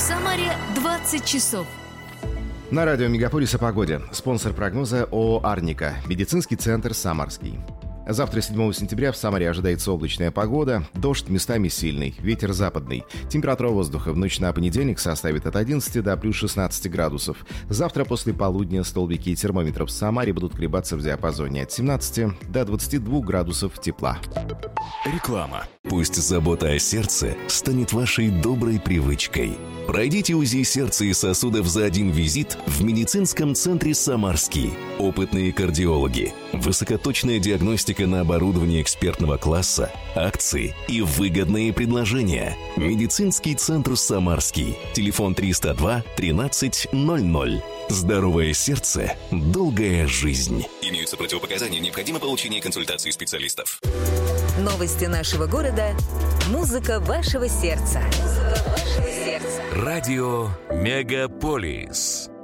Самаре 20 часов. На радио «Мегаполис» о погоде. Спонсор прогноза ООО «Арника». Медицинский центр «Самарский». Завтра, 7 сентября, в Самаре ожидается облачная погода, дождь местами сильный, ветер западный. Температура воздуха в ночь на понедельник составит от 11 до плюс 16 градусов. Завтра после полудня столбики термометров в Самаре будут колебаться в диапазоне от 17 до 22 градусов тепла. Реклама. Пусть забота о сердце станет вашей доброй привычкой. Пройдите УЗИ сердца и сосудов за один визит в медицинском центре «Самарский». Опытные кардиологи, высокоточная диагностика на оборудовании экспертного класса, акции и выгодные предложения. Медицинский центр «Самарский». Телефон 302 13 00. Здоровое сердце, долгая жизнь. Имеются противопоказания, необходимо получение консультации специалистов. Новости нашего города. Музыка вашего сердца. Радио «Мегаполис».